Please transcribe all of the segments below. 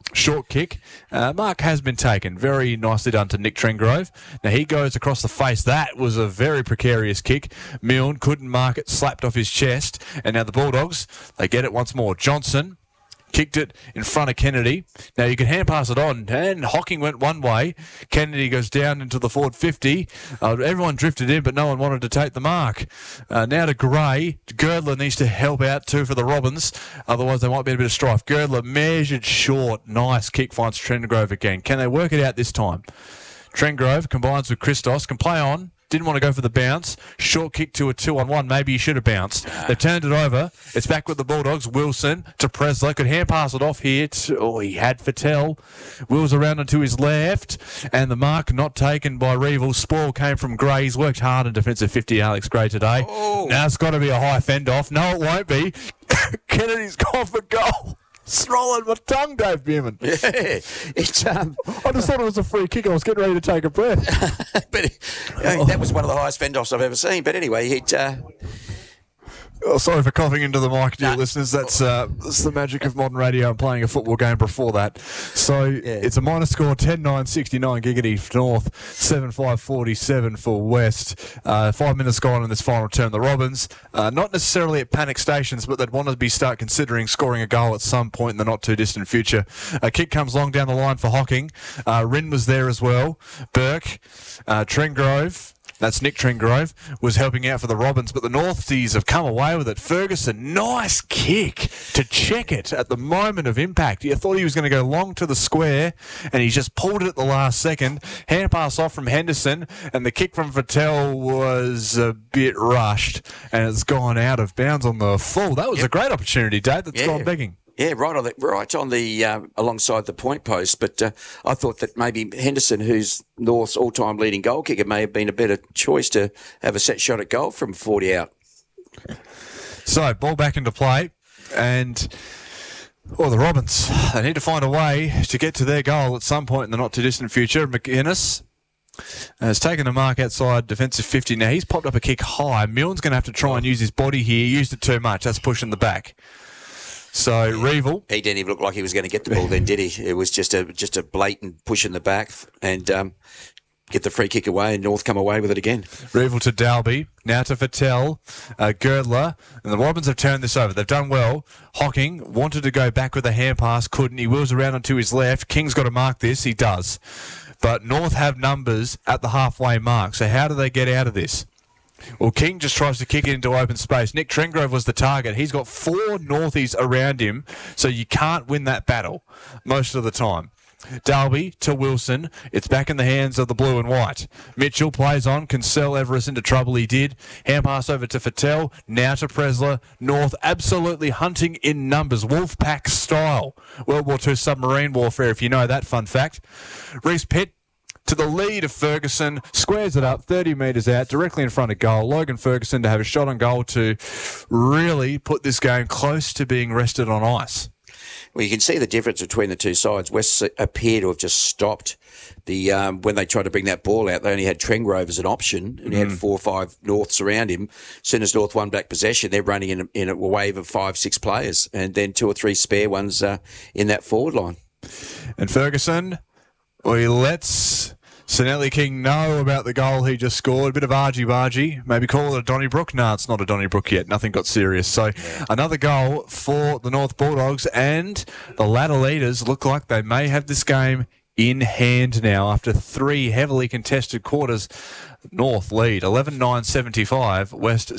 Short kick. Mark has been taken. Very nicely done to Nick Trengrove. Now he goes across the face. That was a very precarious kick. Milne couldn't mark it, slapped off his chest. And now the Bulldogs, they get it once more. Johnson kicked it in front of Kennedy. Now you can hand pass it on, and Hocking went one way. Kennedy goes down into the forward 50. Everyone drifted in, but no one wanted to take the mark. Now to Gray. Girdler needs to help out too for the Robins, otherwise there might be a bit of strife. Girdler measured short. Nice kick, finds Trengrove again. Can they work it out this time? Trengrove combines with Christos, can play on. Didn't want to go for the bounce. Short kick to a 2-on-1. Maybe he should have bounced. They've turned it over. It's back with the Bulldogs. Wilson to Presler. Could hand pass it off here. He had Fattel. Wills around onto his left. And the mark not taken by Reevil. Spoil came from Gray. He's worked hard in defensive 50, Alex Gray, today. Oh. Now it's got to be a high fend off. No, it won't be. Kennedy's gone for goal. Swallowed my tongue, Dave Bierman. Yeah, it's I just thought it was a free kick. I was getting ready to take a breath. But that was one of the highest fend-offs I've ever seen. But anyway, sorry for coughing into the mic, dear listeners. That's the magic of modern radio and playing a football game before that. So It's a minor score, 10-9, 69 Giggity for North, 7-5-47 for West. 5 minutes gone in this final term. The Robins, not necessarily at panic stations, but they'd want to start considering scoring a goal at some point in the not-too-distant future. A kick comes long down the line for Hocking. Rin was there as well. Burke, Trengrove. That's Nick Trengrove, was helping out for the Robins, but the Northies have come away with it. Ferguson, nice kick to check it at the moment of impact. You thought he was going to go long to the square, and he just pulled it at the last second. Hand pass off from Henderson, and the kick from Fattel was a bit rushed, and it's gone out of bounds on the full. That was a great opportunity, Dave, that's gone begging. Yeah, right on the alongside the point post. But I thought that maybe Henderson, who's North's all-time leading goal kicker, may have been a better choice to have a set shot at goal from 40 out. So, ball back into play, and the Robins, they need to find a way to get to their goal at some point in the not-too-distant future. McInnes has taken a mark outside defensive 50. Now, he's popped up a kick high. Milne's going to have to try and use his body here. He used it too much. That's pushing the back. So Reevil, he didn't even look like he was going to get the ball then, did he? It was just a blatant push in the back and get the free kick away, and North come away with it again. Reevil to Dalby, now to Fattel, Girdler, and the Robins have turned this over. They've done well. Hocking wanted to go back with a hand pass, couldn't. He wheels around onto his left. King's got to mark this. He does. But North have numbers at the halfway mark. So how do they get out of this? Well, King just tries to kick it into open space. Nick Trengrove was the target. He's got 4 Northies around him, so you can't win that battle most of the time. Dalby to Wilson. It's back in the hands of the blue and white. Mitchell plays on. Can sell Everest into trouble. He did. Hand pass over to Fattel. Now to Presler. North absolutely hunting in numbers. Wolfpack style. World War II submarine warfare, if you know that fun fact. Reece Pitt to the lead of Ferguson, squares it up 30 metres out, directly in front of goal. Logan Ferguson to have a shot on goal to really put this game close to being rested on ice. Well, you can see the difference between the two sides. West appear to have just stopped the when they tried to bring that ball out. They only had Trengrove as an option, and he had 4 or 5 Norths around him. As soon as North won back possession, they're running in a wave of 5, 6 players, and then 2 or 3 spare ones in that forward line. And Ferguson, he lets Sinelli King know about the goal he just scored. A bit of argy-bargy. Maybe call it a Donnybrook. No, it's not a Donnybrook yet. Nothing got serious. So another goal for the North Bulldogs, and the ladder leaders look like they may have this game in hand now after 3 heavily contested quarters. North lead 11-9-75, West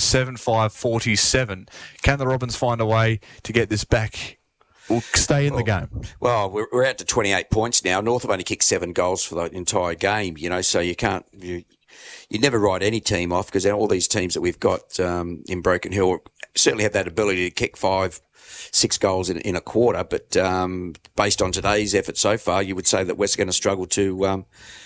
7-5-47. Can the Robins find a way to get this back? We'll stay in the game. Well, we're out to 28 points now. North have only kicked 7 goals for the entire game, so you can't, you never write any team off, because all these teams that we've got in Broken Hill certainly have that ability to kick 5, 6 goals in a quarter. But based on today's effort so far, you would say that West are going to struggle to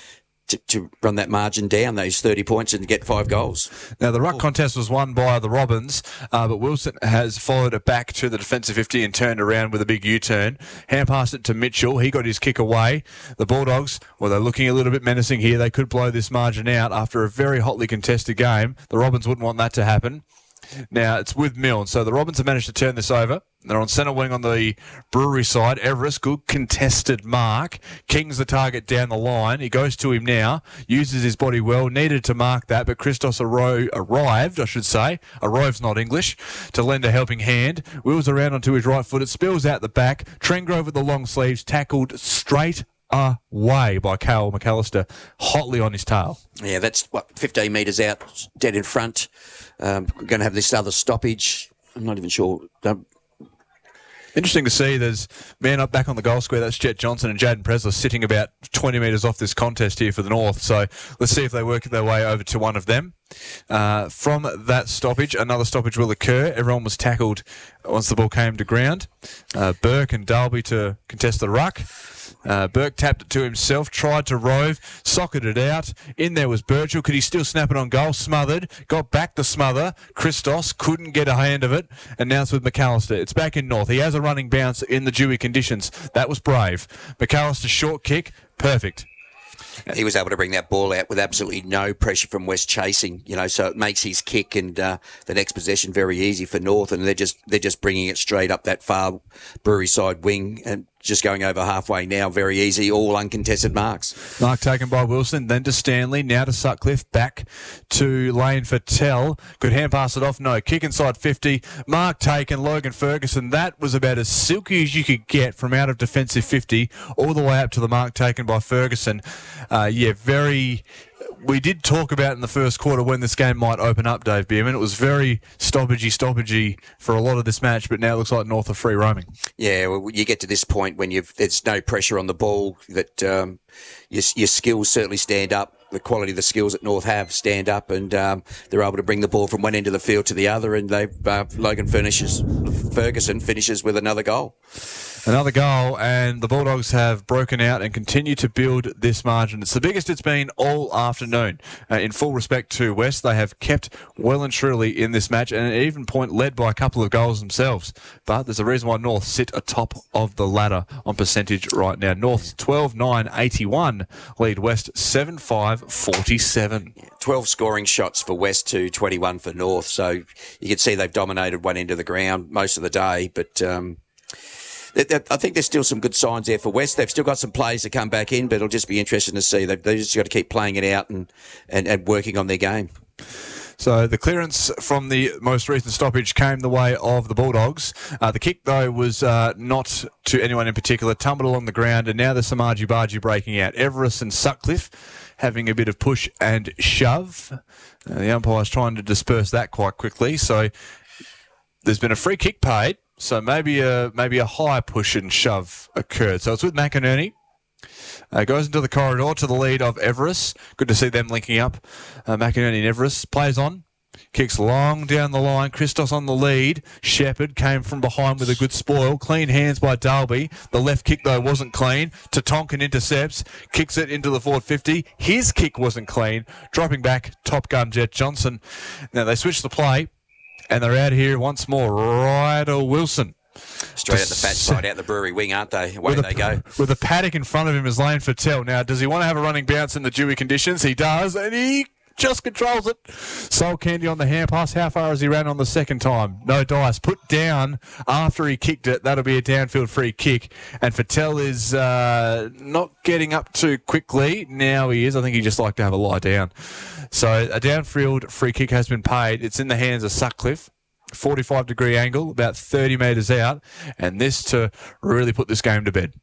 run that margin down, those 30 points, and get 5 goals. Now, the ruck contest was won by the Robins, but Wilson has followed it back to the defensive 50 and turned around with a big U-turn. Hand passed it to Mitchell. He got his kick away. The Bulldogs, they're looking a little bit menacing here. They could blow this margin out after a very hotly contested game. The Robins wouldn't want that to happen. Now, it's with Milne. So the Robins have managed to turn this over. They're on centre wing on the Brewery side. Everest, good contested mark. King's the target down the line. He goes to him now. Uses his body well. Needed to mark that, but Christos arrived, I should say. Arrive's not English. To lend a helping hand. Wheels around onto his right foot. It spills out the back. Trengrove with the long sleeves. Tackled straight away by Carl McAllister. Hotly on his tail. Yeah, that's, 15 metres out, dead in front. We're going to have this other stoppage. I'm not even sure. Interesting to see there's man up back on the goal square. That's Jet Johnson and Jaden Presler sitting about 20 metres off this contest here for the North. So let's see if they work their way over to one of them. From that stoppage, another stoppage will occur. Everyone was tackled once the ball came to ground. Burke and Dalby to contest the ruck. Burke tapped it to himself, tried to rove, socketed it out. In there was Birchall. Could he still snap it on goal? Smothered. Got back to smother. Christos couldn't get a hand of it. And now it's with McAllister. It's back in North. He has a running bounce in the dewy conditions. That was brave. McAllister's short kick, perfect. He was able to bring that ball out with absolutely no pressure from West chasing, so it makes his kick and the next possession very easy for North, and they're just bringing it straight up that far Brewery side wing and just going over halfway now, very easy, all uncontested marks. Mark taken by Wilson, then to Stanley, now to Sutcliffe, back to Lane for Tell. Could hand pass it off? No. Kick inside 50. Mark taken, Logan Ferguson. That was about as silky as you could get from out of defensive 50 all the way up to the mark taken by Ferguson. Very... We did talk about in the first quarter when this game might open up, Dave Bierman. It was very stoppagey for a lot of this match, but now it looks like North are free roaming. Yeah, well, you get to this point when there's no pressure on the ball, that your skills certainly stand up. The quality of the skills that North have stand up, and they're able to bring the ball from one end of the field to the other, and Logan Ferguson finishes with another goal. Another goal, and the Bulldogs have broken out and continue to build this margin. It's the biggest it's been all afternoon. In full respect to West, they have kept well and truly in this match, and at even point led by a couple of goals themselves. But there's a reason why North sit atop of the ladder on percentage right now. North 12-9-81, lead West 7-5-47. 12 scoring shots for West to 21 for North, so you can see they've dominated one end of the ground most of the day, but... I think there's still some good signs there for West. They've still got some players to come back in, but it'll just be interesting to see. They've just got to keep playing it out and working on their game. So the clearance from the most recent stoppage came the way of the Bulldogs. The kick, though, was not to anyone in particular. Tumbled along the ground, and now there's some argy-bargy breaking out. Everest and Sutcliffe having a bit of push and shove. The umpire's trying to disperse that quite quickly. So there's been a free kick paid. So maybe a high push and shove occurred. So it's with McInerney. Goes into the corridor to the lead of Everest. Good to see them linking up. McInerney and Everest. Plays on. Kicks long down the line. Christos on the lead. Shepherd came from behind with a good spoil. Clean hands by Dalby. The left kick, though, wasn't clean. Tatonkin intercepts. Kicks it into the forward 50. His kick wasn't clean. Dropping back. Top gun Jet Johnson. Now they switch the play. And they're out here once more. Ryder Wilson. Straight at the fat side, out the Brewery wing, aren't they? Away they go. With a paddock in front of him is Lane Fattel. Now, does he want to have a running bounce in the dewy conditions? He does, and he just controls it. Soul Candy on the hand pass. How far has he ran on the second time? No dice. Put down after he kicked it. That'll be a downfield free kick. And Fattel is not getting up too quickly. Now he is. I think he just like to have a lie down. So a downfield free kick has been paid. It's in the hands of Sutcliffe. 45-degree angle, about 30 metres out. And this to really put this game to bed.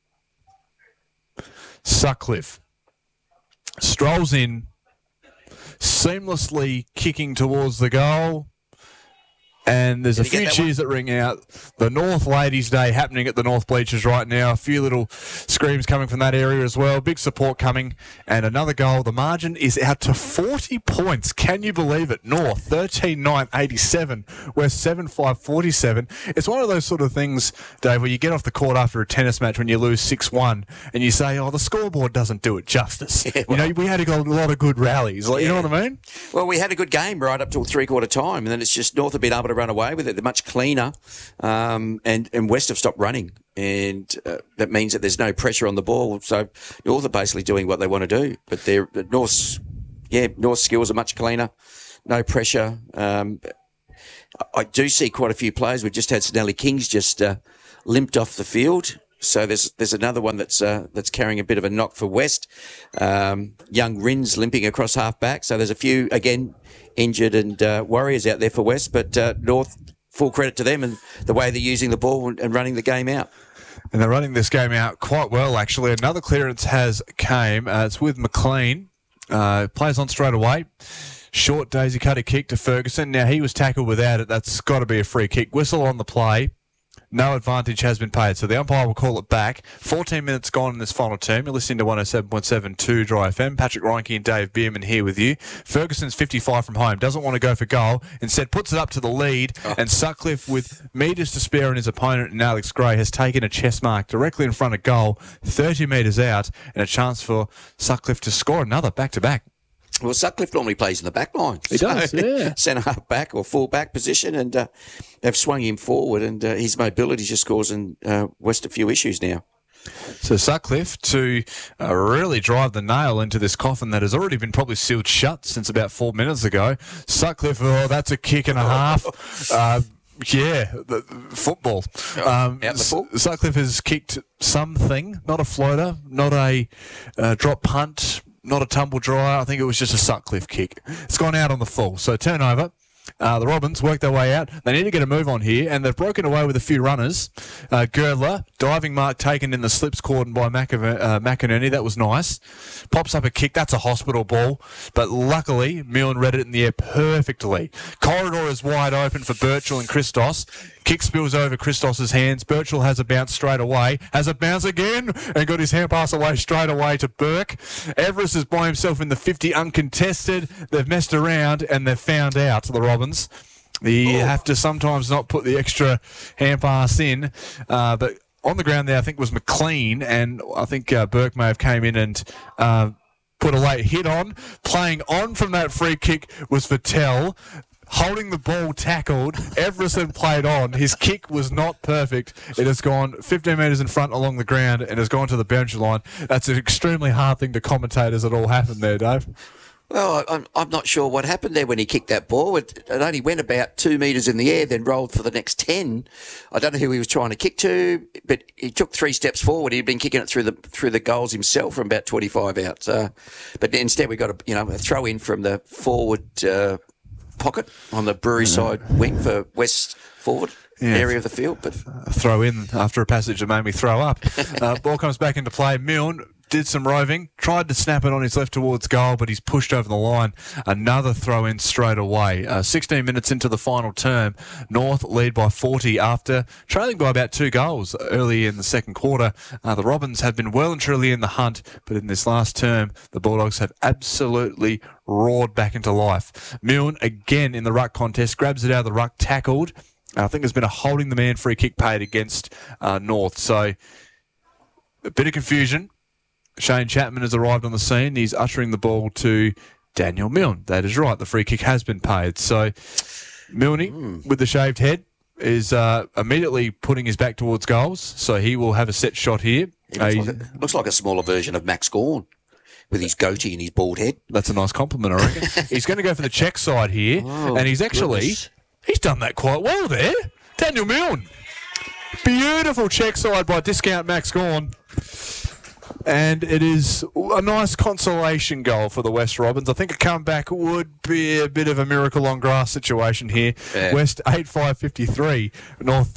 Sutcliffe strolls in, seamlessly kicking towards the goal. And there's a few cheers that ring out. The North Ladies' Day happening at the North Bleachers right now. A few little screams coming from that area as well. Big support coming. And another goal. The margin is out to 40 points. Can you believe it? North 13-9-87. West 7-5-47. It's one of those sort of things, Dave, where you get off the court after a tennis match when you lose 6-1 and you say, the scoreboard doesn't do it justice. Yeah, well, we had a lot of good rallies. You know what I mean? Well, we had a good game right up till three-quarter time, and then it's just North have been able to run away with it. They're much cleaner, and West have stopped running, and that means that there's no pressure on the ball. So North are basically doing what they want to do, but North's skills are much cleaner, no pressure. I do see quite a few players. We've just had Snelly Kings just limped off the field. So there's another one that's carrying a bit of a knock for West. Young Rins limping across half back. So there's a few, again, injured and warriors out there for West. But North, full credit to them and the way they're using the ball and running the game out. And they're running this game out quite well, actually. Another clearance has came. It's with McLean. Plays on straight away. Short daisy cutter kick to Ferguson. Now, he was tackled without it. That's got to be a free kick. Whistle on the play. No advantage has been paid, so the umpire will call it back. 14 minutes gone in this final term. You're listening to 107.72 Dry FM. Patrick Reinke and Dave Bierman here with you. Ferguson's 55 from home. Doesn't want to go for goal. Instead, puts it up to the lead. And Sutcliffe, with metres to spare on his opponent, and Alex Gray, has taken a chest mark directly in front of goal, 30 metres out, and a chance for Sutcliffe to score another back-to-back. Well, Sutcliffe normally plays in the back line. He does, yeah. Centre half back or full back position, and they've swung him forward, and his mobility just causing West a few issues now. So Sutcliffe to really drive the nail into this coffin that has already been probably sealed shut since about 4 minutes ago. Sutcliffe, that's a kick and a half. Football. Out the ball. Sutcliffe has kicked something, not a floater, not a drop punt, not a tumble dryer. I think it was just a Sutcliffe kick. It's gone out on the full. So turnover. The Robins work their way out. They need to get a move on here, and they've broken away with a few runners. Girdler, diving mark taken in the slips cordon by McInerney. That was nice. Pops up a kick. That's a hospital ball. But luckily, Milne read it in the air perfectly. Corridor is wide open for Birchall and Christos. Kick spills over Christos's hands. Birchall has a bounce straight away. Has a bounce again and got his hand pass away straight away to Burke. Everest is by himself in the 50 uncontested. They've messed around and they've found out, the Robins. You have to sometimes not put the extra hand pass in. But on the ground there, I think, was McLean, and I think Burke may have came in and put a late hit on. Playing on from that free kick was Vattel. Holding the ball tackled, Everson played on. His kick was not perfect. It has gone 15 metres in front along the ground and has gone to the boundary line. That's an extremely hard thing to commentate as it all happened there, Dave. Well, I'm not sure what happened there when he kicked that ball. It only went about 2 metres in the air, then rolled for the next 10. I don't know who he was trying to kick to, but he took 3 steps forward. He'd been kicking it through the goals himself from about 25 out. But instead we got a throw in from the forward pocket on the Brewery side wing for West forward area of the field. But throw in after a passage that made me throw up. Ball comes back into play. Milne did some roving, tried to snap it on his left towards goal, but he's pushed over the line. Another throw in straight away. 16 minutes into the final term, North lead by 40 after trailing by about 2 goals early in the second quarter. The Robins have been well and truly in the hunt, but in this last term, the Bulldogs have absolutely roared back into life. Milne, again in the ruck contest, grabs it out of the ruck, tackled. I think there's been a holding the man free kick paid against North. So a bit of confusion. Shane Chapman has arrived on the scene. He's ushering the ball to Daniel Milne. That is right. The free kick has been paid. So Milne, with the shaved head, is immediately putting his back towards goals. So he will have a set shot here. Looks like a smaller version of Max Gawn with his goatee and his bald head. That's a nice compliment, I reckon. He's going to go for the check side here. And he's actually... He's done that quite well there. Daniel Milne. Beautiful check side by Discount Max Gawn. And it is a nice consolation goal for the West Robins. I think a comeback would be a bit of a miracle on grass situation here. Yeah. West 8-5-53, North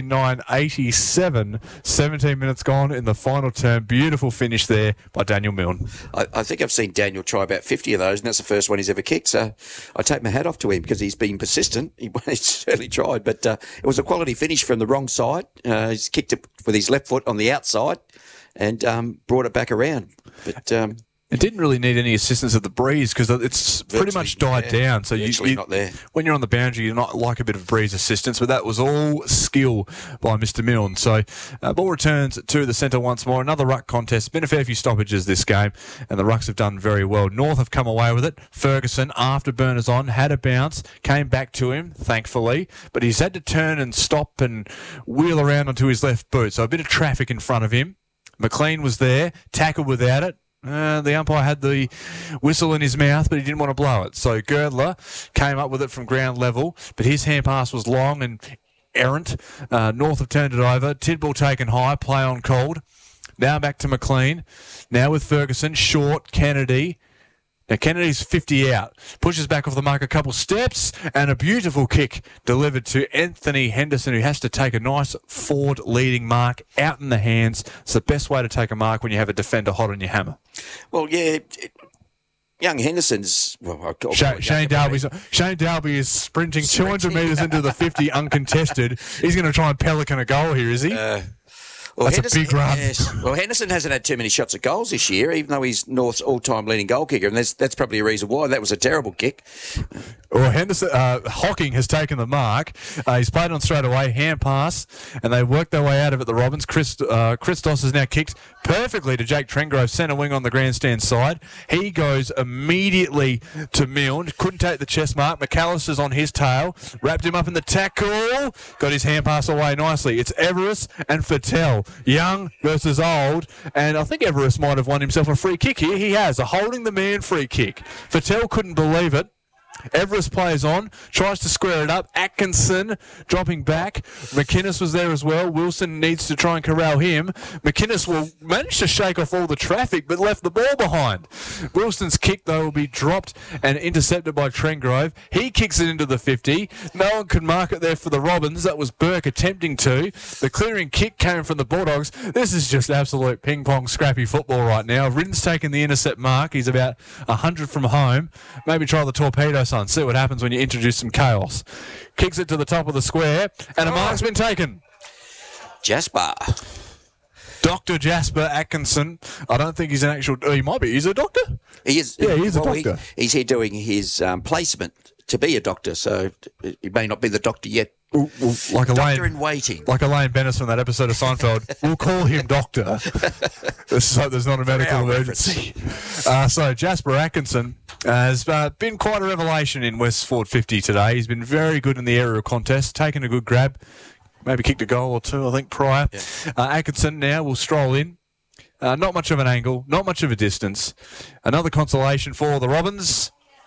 13-9-87. 17 minutes gone in the final term. Beautiful finish there by Daniel Milne. I think I've seen Daniel try about 50 of those, and that's the first one he's ever kicked. So I take my hat off to him because he's been persistent. He certainly tried, but it was a quality finish from the wrong side. He's kicked it with his left foot on the outside and brought it back around. But it didn't really need any assistance of the breeze because it's pretty much died down. So you not there. When you're on the boundary, you're not like a bit of breeze assistance, but that was all skill by Mr. Milne. So ball returns to the centre once more. Another ruck contest. Been a fair few stoppages this game, and the rucks have done very well. North have come away with it. Ferguson, after burners on, had a bounce, came back to him, thankfully, but he's had to turn and stop and wheel around onto his left boot. So a bit of traffic in front of him. McLean was there, tackled without it. The umpire had the whistle in his mouth, but he didn't want to blow it. So Girdler came up with it from ground level, but his hand pass was long and errant. North have turned it over. Tidball taken high, play on called. Now back to McLean. Now with Ferguson, short, Kennedy. Now Kennedy's 50 out. Pushes back off the mark a couple steps, and a beautiful kick delivered to Anthony Henderson, who has to take a nice forward leading mark out in the hands. It's the best way to take a mark when you have a defender hot on your hammer. Well, yeah. Young Henderson's... Well, Shane Dalby is sprinting 200 metres into the 50 uncontested. He's going to try and pelican a goal here, is he? That's a big run. Yes. Well, Henderson hasn't had too many shots at goals this year, even though he's North's all-time leading goal kicker, and that's probably a reason why. That was a terrible kick. Well, Henderson, Hocking has taken the mark. He's played on straight away, hand pass, and they worked their way out of it, the Robins. Christos has now kicked perfectly to Jake Trengrove, centre wing on the grandstand side. He goes immediately to Milne. Couldn't take the chest mark. McAllister's on his tail. Wrapped him up in the tackle. Got his hand pass away nicely. It's Everest and Fattel. Young versus old. And I think Everest might have won himself a free kick here. He has. A holding the man free kick. Fattel couldn't believe it. Everest plays on, tries to square it up. Atkinson dropping back. McInnes was there as well. Wilson needs to try and corral him. McInnes will manage to shake off all the traffic, but left the ball behind. Wilson's kick, though, will be dropped and intercepted by Trengrove. He kicks it into the 50. No one could mark it there for the Robins. That was Burke attempting to. The clearing kick came from the Bulldogs. This is just absolute ping-pong scrappy football right now. Ridden's taken the intercept mark. He's about 100 from home. Maybe try the torpedo, son. See what happens when you introduce some chaos. Kicks it to the top of the square, and a mark's been taken. Jasper. Dr. Jasper Atkinson. I don't think he's an actual... he might be. He's a doctor? He is. Yeah, he's a doctor. He's here doing his placement to be a doctor, so he may not be the doctor yet. Like Doctor in waiting. Like Elaine Bennis from that episode of Seinfeld. We'll call him Doctor. So there's not a medical emergency. So Jasper Atkinson has been quite a revelation in Westford 50 today. He's been very good in the area of contest, taken a good grab, maybe kicked a goal or two, I think, prior. Yeah. Atkinson now will stroll in. Not much of an angle, not much of a distance. Another consolation for the Robins.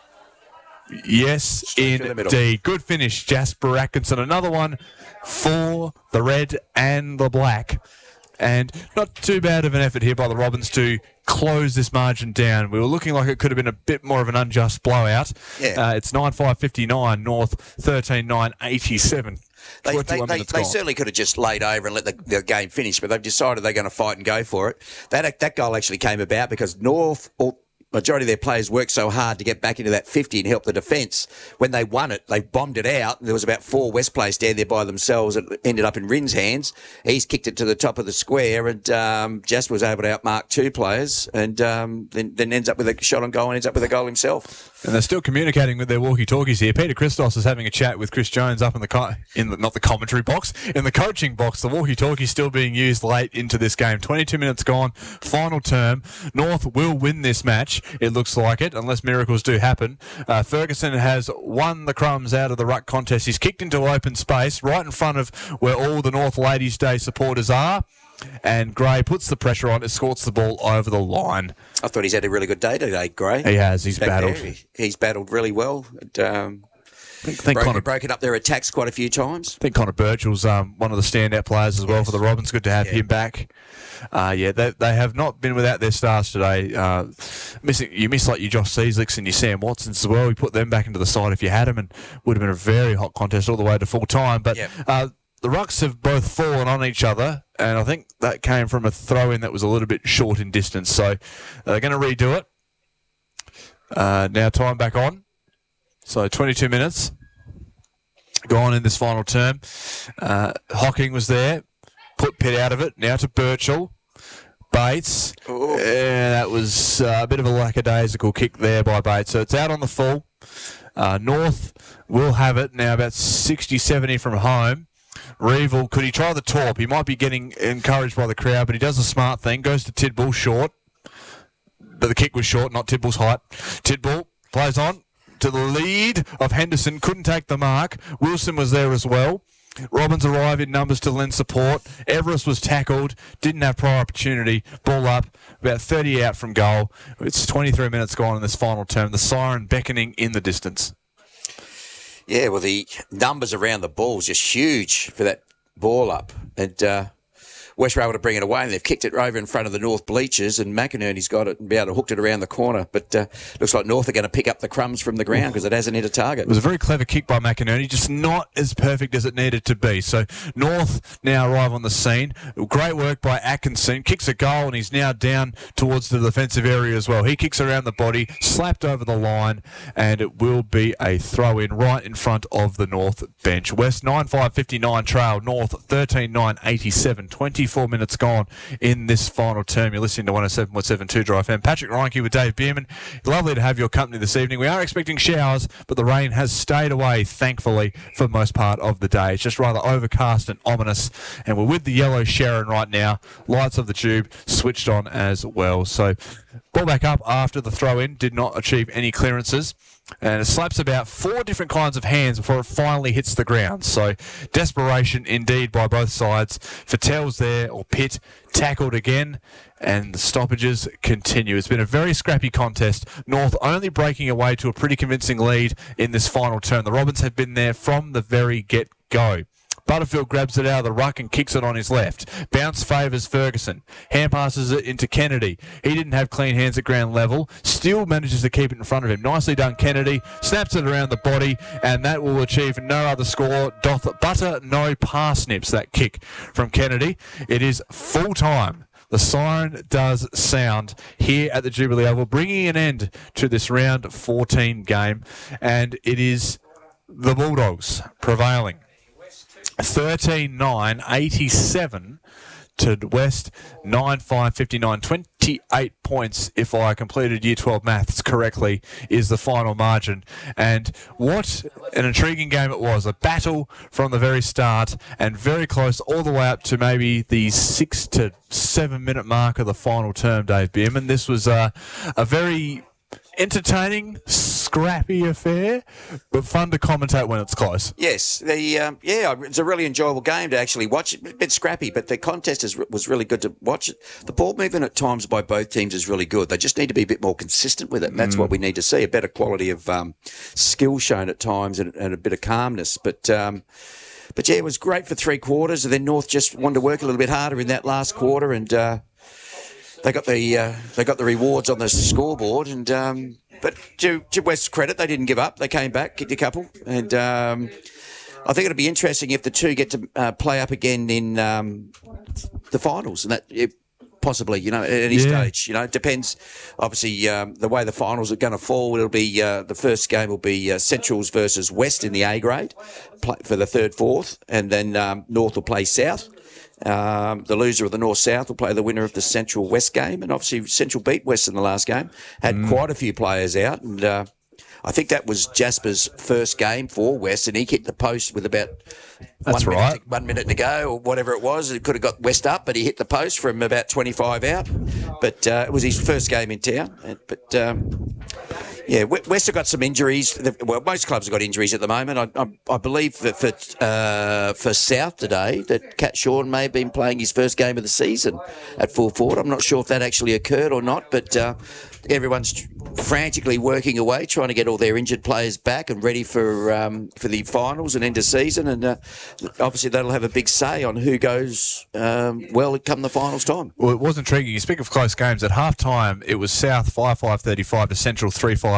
Yes, indeed. Good finish, Jasper Atkinson. Another one for the red and the black. And not too bad of an effort here by the Robins to close this margin down. We were looking like it could have been a bit more of an unjust blowout. Yeah. It's 9-5-59, North 13-9-87. They certainly could have just laid over and let the game finish, but they've decided they're going to fight and go for it. That goal actually came about because North... majority of their players worked so hard to get back into that 50 and help the defence. When they won it, they bombed it out. There was about 4 West players stand there by themselves. It ended up in Rin's hands. He's kicked it to the top of the square, and Jasper was able to outmark 2 players, and then ends up with a shot on goal and ends up with a goal himself. And they're still communicating with their walkie-talkies here. Peter Christos is having a chat with Chris Jones up in the not the commentary box, in the coaching box. The walkie-talkie still being used late into this game. 22 minutes gone, final term. North will win this match. It looks like it, unless miracles do happen. Ferguson has won the crumbs out of the ruck contest. He's kicked into open space right in front of where all the North Ladies' Day supporters are. And Gray puts the pressure on, escorts the ball over the line. I thought he's had a really good day today, Gray. He has. He's battled. He's battled really well. Broken up their attacks quite a few times. I think Connor Birchall's one of the standout players as well for the Robins. Good to have him back. They have not been without their stars today. You miss like your Josh Seaslicks and your Sam Watsons as well. We put them back into the side if you had them, and would have been a very hot contest all the way to full time. But the rucks have both fallen on each other, and I think that came from a throw-in that was a little bit short in distance. So they're going to redo it. Now time back on. So 22 minutes gone in this final term. Hocking was there. Put Pitt out of it. Now to Birchall. Bates. That was a bit of a lackadaisical kick there by Bates. So it's out on the full. North will have it now about 60-70 from home. Reevil, could he try the torp? He might be getting encouraged by the crowd, but he does a smart thing. Goes to Tidball short. But the kick was short, not Tidball's height. Tidball plays on to the lead of Henderson. Couldn't take the mark. Wilson was there as well. Robbins arrived in numbers to lend support. Everest was tackled, didn't have prior opportunity. Ball up, about 30 out from goal. It's 23 minutes gone in this final term. The siren beckoning in the distance. Yeah, well, the numbers around the ball is just huge for that ball up. And West were able to bring it away, and they've kicked it over in front of the North bleachers, and McInerney's got it and be able to hook it around the corner. But looks like North are going to pick up the crumbs from the ground because it hasn't hit a target. It was a very clever kick by McInerney, just not as perfect as it needed to be. So North now arrive on the scene. Great work by Atkinson. Kicks a goal, and he's now down towards the defensive area as well. He kicks around the body, slapped over the line, and it will be a throw-in right in front of the North bench. West 9-5-59 trail. North 13-9-87. 24 minutes gone in this final term. You're listening to 107.7 2 Dry FM. Patrick Reinke with Dave Bierman. Lovely to have your company this evening. We are expecting showers, but the rain has stayed away, thankfully, for most part of the day. It's just rather overcast and ominous, and we're with the yellow Sharon right now. Lights of the tube switched on as well. So ball back up after the throw-in. Did not achieve any clearances. And it slaps about 4 different kinds of hands before it finally hits the ground. So desperation indeed by both sides. Fattel's there, or Pitt, tackled again, and the stoppages continue. It's been a very scrappy contest. North only breaking away to a pretty convincing lead in this final turn. The Robins have been there from the very get-go. Butterfield grabs it out of the ruck and kicks it on his left. Bounce favours Ferguson. Hand passes it into Kennedy. He didn't have clean hands at ground level. Still manages to keep it in front of him. Nicely done, Kennedy. Snaps it around the body, and that will achieve no other score. Doth butter no parsnips, that kick from Kennedy. It is full time. The siren does sound here at the Jubilee Oval, bringing an end to this round 14 game, and it is the Bulldogs prevailing. 13-9-87 to West, 9-5-59, 28 points, if I completed Year 12 maths correctly, is the final margin. And what an intriguing game it was. A battle from the very start, and very close all the way up to maybe the 6 to 7 minute mark of the final term, Dave Bierman. This was a very entertaining, scrappy affair, but fun to commentate when it's close. Yes, it's a really enjoyable game to actually watch. A bit scrappy, but the contest was really good to watch. The ball movement at times by both teams is really good. They just need to be a bit more consistent with it, and that's what we need to see, a better quality of skill shown at times and a bit of calmness. But yeah, it was great for 3 quarters, and then North just wanted to work a little bit harder in that last quarter, and they got the rewards on the scoreboard, and but to West's credit, they didn't give up. They came back, kicked a couple, and I think it'll be interesting if the two get to play up again in the finals, and that possibly, at any stage. It depends. Obviously, the way the finals are going to fall, it'll be the first game will be Centrals versus West in the A grade for the 3rd, 4th, and then North will play South. The loser of the North-South will play the winner of the Central-West game, and obviously Central beat West in the last game, had quite a few players out, and I think that was Jasper's first game for West, and he kicked the post with about 1 minute to go, or whatever it was. It could have got West up, but he hit the post from about 25 out, but it was his first game in town, yeah, West have got some injuries. Well, most clubs have got injuries at the moment. I believe that for South today, that Cat Shawn may have been playing his first game of the season at full forward. I'm not sure if that actually occurred or not, but everyone's frantically working away, trying to get all their injured players back and ready for the finals and end of season. And obviously that'll have a big say on who goes well come the finals time. Well, it was intriguing. You speak of close games. At half-time, it was South 5-5-35 to Central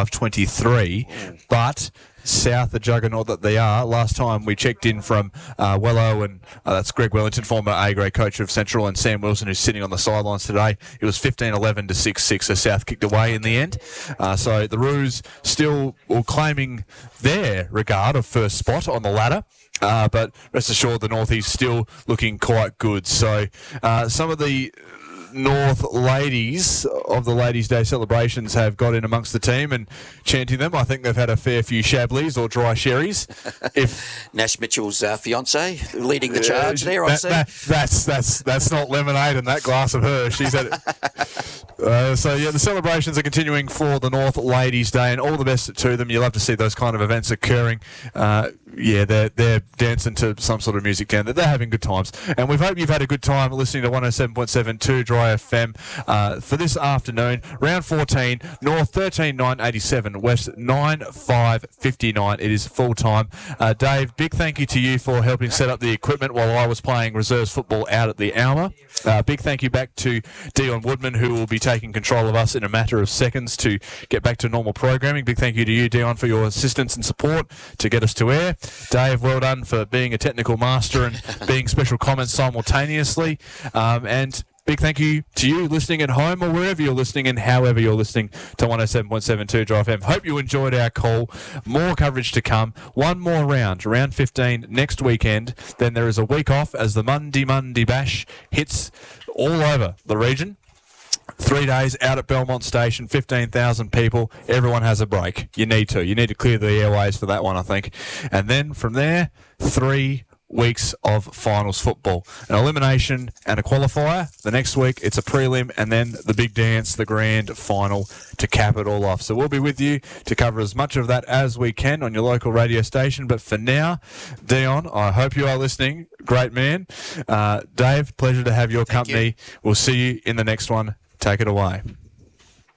3-5-23, but South, the juggernaut that they are. Last time we checked in from Wello, and that's Greg Wellington, former A-grade coach of Central, and Sam Wilson, who's sitting on the sidelines today. It was 15-11 to 6-6, so South kicked away in the end. So the Roos still claiming their regard of first spot on the ladder. But rest assured, the Northeast still looking quite good. So some of the North ladies of the Ladies' Day celebrations have got in amongst the team and chanting them. I think they've had a fair few Shableys or dry sherries. If Nash Mitchell's fiance leading the charge there, I see. That's not lemonade in that glass of her. She's had it. So yeah, the celebrations are continuing for the North Ladies' Day, and all the best to them. You love to see those kind of events occurring. yeah, they're dancing to some sort of music down there. They're having good times. And we hope you've had a good time listening to 107.7 2 Dry FM for this afternoon. Round 14, North 13,987, West 9,559. It is full time. Dave, big thank you to you for helping set up the equipment while I was playing reserves football out at the Alma. Big thank you back to Dion Woodman, who will be taking control of us in a matter of seconds to get back to normal programming. Big thank you to you, Dion, for your assistance and support to get us to air. Dave, well done for being a technical master and being special comments simultaneously. And big thank you to you listening at home or wherever you're listening and however you're listening to 107.72 Dry FM. Hope you enjoyed our call. More coverage to come. One more round 15 next weekend. Then there is a week off as the Monday Bash hits all over the region. 3 days out at Belmont Station, 15,000 people. Everyone has a break. You need to clear the airways for that one, I think. And then from there, 3 weeks of finals football. An elimination and a qualifier. The next week, it's a prelim and then the big dance, the grand final to cap it all off. So we'll be with you to cover as much of that as we can on your local radio station. But for now, Dion, I hope you are listening. Great man. Dave, pleasure to have your company. We'll see you in the next one. Take it away.